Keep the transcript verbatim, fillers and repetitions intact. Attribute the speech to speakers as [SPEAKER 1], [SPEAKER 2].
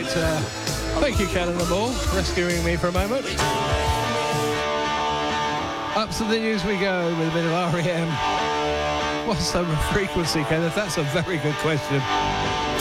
[SPEAKER 1] right. Uh, thank you, Ken and the Ball, for rescuing me for a moment. Up to the news we go with a bit of R E M. What's the frequency, Kenneth? That's a very good question.